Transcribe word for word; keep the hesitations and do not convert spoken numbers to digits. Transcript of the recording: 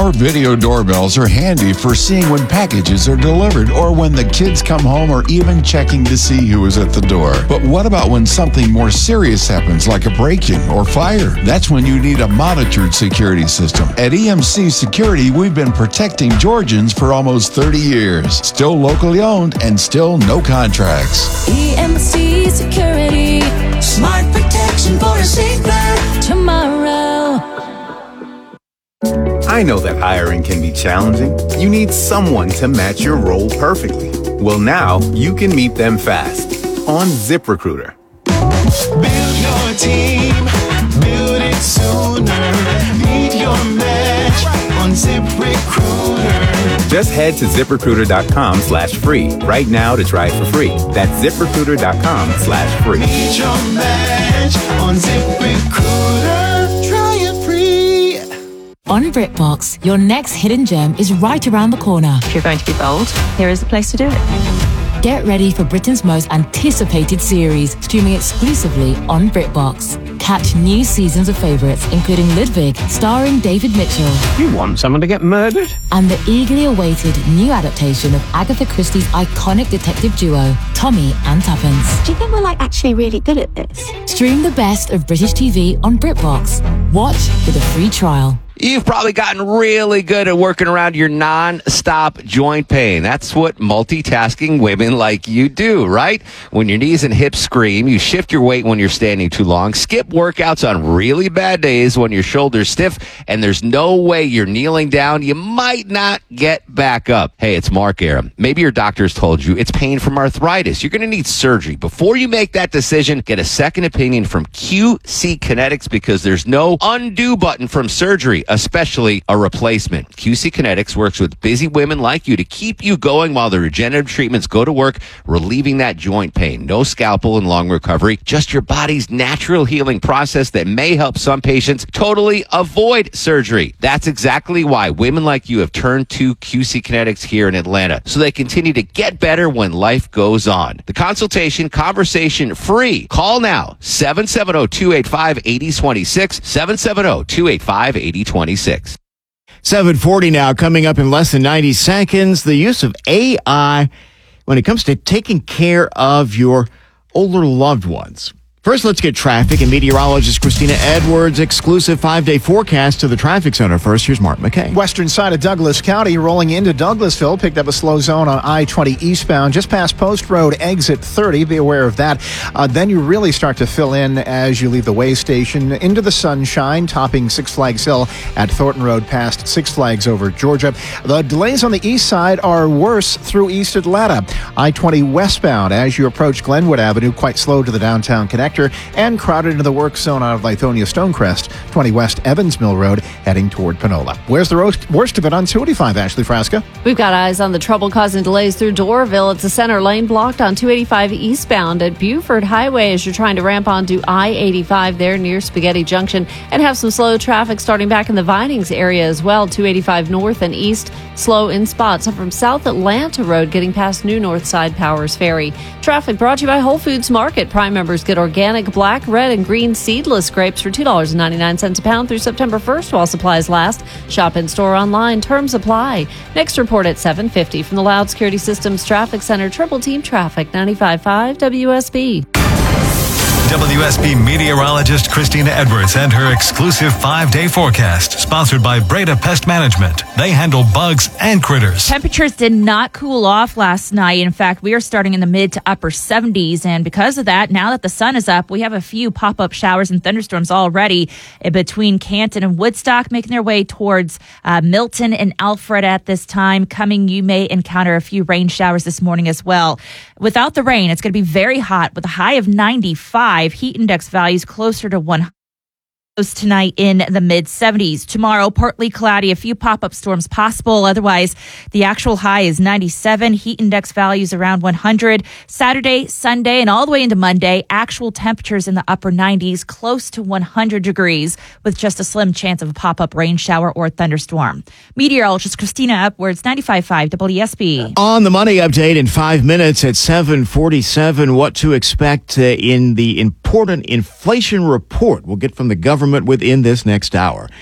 Our video doorbells are handy for seeing when packages are delivered or when the kids come home or even checking to see who is at the door. But what about when something more serious happens, like a break-in or fire? That's when you need a monitored security system. At E M C Security, we've been protecting Georgians for almost thirty years. Still locally owned and still no contracts. E M C Security, smart protection for a safe life tomorrow. I know that hiring can be challenging. You need someone to match your role perfectly. Well, now you can meet them fast on ZipRecruiter. Build your team, build it sooner. Meet your match on ZipRecruiter. Just head to ZipRecruiter.com slash free right now to try it for free. That's ZipRecruiter.com slash free. Meet your match on ZipRecruiter. Try it free. On BritBox, your next hidden gem is right around the corner. If you're going to be bold, here is the place to do it. Get ready for Britain's most anticipated series, streaming exclusively on BritBox. Catch new seasons of favourites, including Ludwig, starring David Mitchell. You want someone to get murdered? And the eagerly awaited new adaptation of Agatha Christie's iconic detective duo, Tommy and Tuppence. Do you think we're like actually really good at this? Stream the best of British T V on BritBox. Watch with a free trial. You've probably gotten really good at working around your non-stop joint pain. That's what multitasking women like you do, right? When your knees and hips scream, you shift your weight when you're standing too long, skip workouts on really bad days when your shoulder's stiff, and there's no way you're kneeling down. You might not get back up. Hey, it's Mark Aram. Maybe your doctor's told you it's pain from arthritis. You're going to need surgery. Before you make that decision, get a second opinion from Q C Kinetics, because there's no undo button from surgery, especially a replacement. Q C Kinetics works with busy women like you to keep you going while the regenerative treatments go to work, relieving that joint pain. No scalpel and long recovery, just your body's natural healing process that may help some patients totally avoid surgery. That's exactly why women like you have turned to Q C Kinetics here in Atlanta, so they continue to get better when life goes on. The consultation, conversation free. Call now, seven seven zero, two eight five, eight zero two six, seven seven zero, two eight five, eight zero two six. seven forty now, coming up in less than ninety seconds. The use of A I when it comes to taking care of your older loved ones. First, let's get traffic and meteorologist Christina Edwards' exclusive five-day forecast to the traffic center. First, here's Mark McKay. Western side of Douglas County, rolling into Douglasville, picked up a slow zone on I twenty eastbound, just past Post Road, exit thirty. Be aware of that. Uh, then you really start to fill in as you leave the way station into the sunshine, topping Six Flags Hill at Thornton Road past Six Flags over Georgia. The delays on the east side are worse through East Atlanta. I twenty westbound as you approach Glenwood Avenue, quite slow to the downtown connector, and crowded into the work zone out of Lithonia Stonecrest, twenty West Evans Mill Road, heading toward Panola. Where's the worst, worst of it on two eighty-five, Ashley Frasca? We've got eyes on the trouble causing delays through Doraville. It's a center lane blocked on two eighty-five eastbound at Buford Highway as you're trying to ramp onto I eighty-five there near Spaghetti Junction, and have some slow traffic starting back in the Vinings area as well. two eighty-five north and east, slow in spots. So from South Atlanta Road, getting past New North Side Powers Ferry. Traffic brought to you by Whole Foods Market. Prime members get organic black, red, and green seedless grapes for two dollars and ninety-nine cents a pound through September first while supplies last. Shop in store online. Terms apply. Next report at seven fifty from the Loud Security Systems Traffic Center. Triple Team Traffic, ninety-five point five W S B. W S B meteorologist Christina Edwards and her exclusive five-day forecast, sponsored by Breda Pest Management. They handle bugs and critters. Temperatures did not cool off last night. In fact, we are starting in the mid to upper seventies, and because of that, now that the sun is up, we have a few pop-up showers and thunderstorms already between Canton and Woodstock, making their way towards uh, Milton and Alfred at this time. Coming, you may encounter a few rain showers this morning as well. Without the rain, it's going to be very hot with a high of ninety-five. Heat index values closer to one hundred. Tonight in the mid seventies. Tomorrow, partly cloudy, a few pop-up storms possible. Otherwise, the actual high is ninety-seven. Heat index values around one hundred. Saturday, Sunday, and all the way into Monday, actual temperatures in the upper nineties, close to one hundred degrees, with just a slim chance of a pop-up rain shower or thunderstorm. Meteorologist Christina Upwards, ninety-five point five W S B. On the money update in five minutes at seven forty-seven, what to expect uh, in the important inflation report we'll get from the government within this next hour.